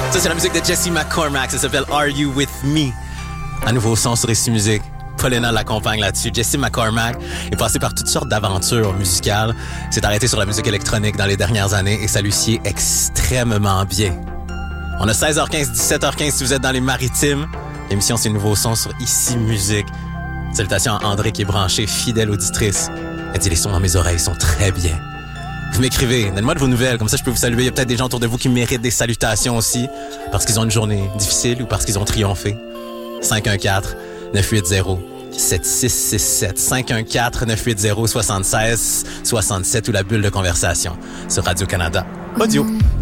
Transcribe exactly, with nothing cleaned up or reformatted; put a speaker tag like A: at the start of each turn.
A: Ça, c'est la musique de Jesse McCormack. Ça s'appelle Are You With Me? Un nouveau son sur Ici Musique. Paulina l'accompagne là-dessus. Jesse McCormack est passé par toutes sortes d'aventures musicales. S'est arrêté sur la musique électronique dans les dernières années et ça lui sied extrêmement bien. On a seize heures quinze, dix-sept heures quinze si vous êtes dans les Maritimes. L'émission, c'est Nouveau son sur Ici Musique. Salutations à André qui est branché, fidèle auditrice. Elle dit, les sons dans mes oreilles sont très bien. Vous m'écrivez, donnez-moi de vos nouvelles, comme ça je peux vous saluer. Il y a peut-être des gens autour de vous qui méritent des salutations aussi, parce qu'ils ont une journée difficile ou parce qu'ils ont triomphé. cinq un quatre, neuf huit zéro, sept six six sept, cinq un quatre, neuf huit zéro, soixante-seize soixante-sept ou la bulle de conversation sur Radio-Canada Audio. Mm-hmm.